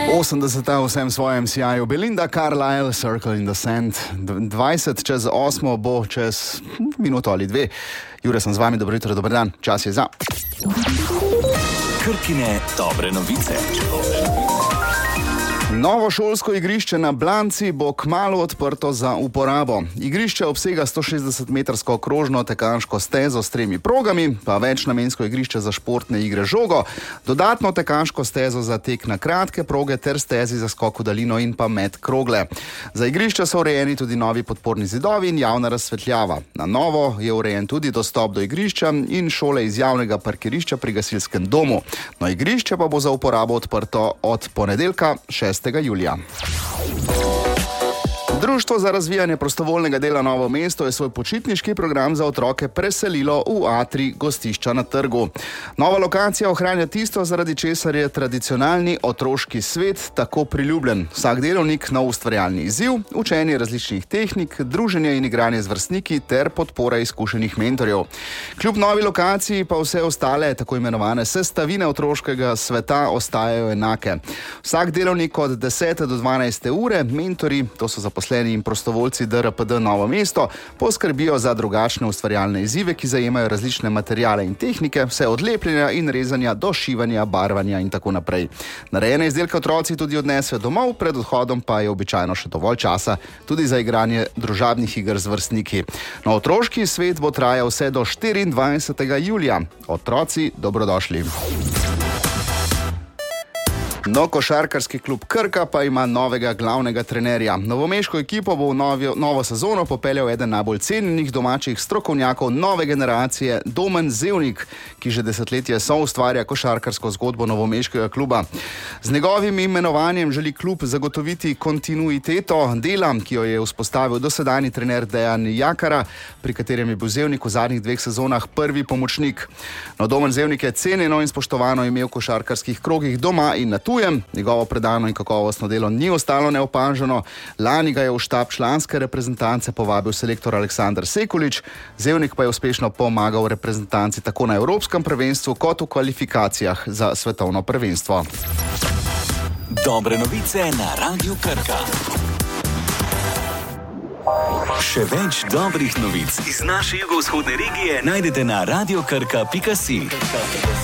80. vsem svojem sijaju. Belinda Carlisle, Circle in the Sand. 20 čez 8 bo čez minuto ali dve. Jure sem z vami, dobro jutro, dober dan. Čas je za Krkine dobre novice. Novo šolsko igrišče na Blanci bo kmalu odprto za uporabo. Igrišče obsega 160-metrsko krožno tekaško stezo s 3 progami, pa večnamensko igrišče za športne igre žogo, dodatno tekaško stezo za tek na kratke proge ter stezi za skok v daljino in pa met krogle. Za igrišče so urejeni tudi novi podporni zidovi in javna razsvetljava. Na novo je urejen tudi dostop do igrišča in šole iz javnega parkirišča pri gasilskem domu. No, igrišče pa bo za uporabo odprto od ponedeljka 6. julija. Društvo za razvijanje prostovoljnega dela Novo mesto je svoj počitniški program za otroke preselilo v atrij gostišča na Trgu. Nova lokacija ohranja tisto, zaradi česar je tradicionalni otroški svet tako priljubljen. Vsak delovnik nov ustvarjalni izziv, učenje različnih tehnik, druženje in igranje z vrstniki ter podpora izkušenih mentorjev. Kljub novi lokaciji pa vse ostale, tako imenovane sestavine otroškega sveta, ostajajo enake. Vsak delovnik od 10 do 12 ure, mentorji, to so zaposleni in prostovoljci DRPD Novo mesto, poskrbijo za drugačne ustvarjalne izzive, ki zajemajo različne materiale in tehnike, vse od lepljenja in rezanja do šivanja, barvanja in tako naprej. Narejene izdelke otroci tudi odnesejo domov, pred odhodom pa je običajno še dovolj časa tudi za igranje družabnih iger z vrstniki. No, otroški svet bo trajal vse do 24. julija. Otroci, dobrodošli. No, košarkarski klub Krka pa ima novega glavnega trenerja. Novomeško ekipo bo v novo sezono popeljal eden najbolj cenjenih domačih strokovnjakov nove generacije, Domen Zevnik, ki že desetletje soustvarja košarkarsko zgodbo novomeškega kluba. Z njegovim imenovanjem želi klub zagotoviti kontinuiteto dela, ki jo je vzpostavil dosedanji trener Dejan Jakara, pri katerem je bil Zevnik v zadnjih 2 sezonah prvi pomočnik. No, Domen Zevnik je cenjeno in spoštovano ime v košarkarskih krogih doma in na tujem. Njegovo predano in kakovostno delo ni ostalo neopaženo. Lani ga je v štab članske reprezentance povabil selektor Aleksandar Sekulič. Zevnik pa je uspešno pomagal reprezentanci tako na evropskem prvenstvu kot v kvalifikacijah za svetovno prvenstvo. Dobre novice na Radiu Krka. Še več dobrih novic iz naše jugovzhodne regije najdete na radiokrka.si.